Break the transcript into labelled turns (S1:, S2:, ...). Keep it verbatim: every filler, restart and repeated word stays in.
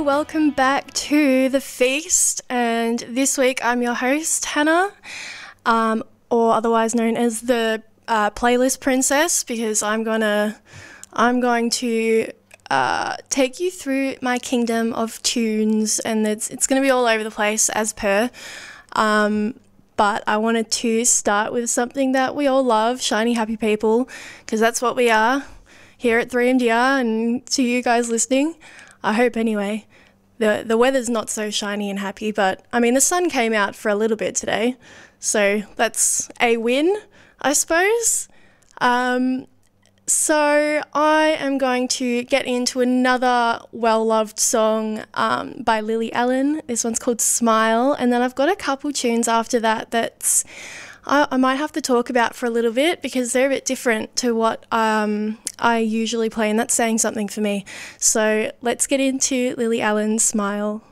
S1: Welcome back to The Feast, and this week I'm your host, Hannah, um, or otherwise known as the uh, Playlist Princess, because I'm gonna, I'm going to uh, take you through my kingdom of tunes, and it's it's gonna be all over the place as per. Um, but I wanted to start with something that we all love, shiny, happy people, because that's what we are here at three M D R, and to you guys listening, I hope anyway. The the weather's not so shiny and happy, but I mean the sun came out for a little bit today, so that's a win, I suppose. Um, so I am going to get into another well-loved song um, by Lily Allen. This one's called Smile, and then I've got a couple tunes after that that's I, I might have to talk about for a little bit because they're a bit different to what um, I usually play, and that's saying something for me. So let's get into Lily Allen's Smile.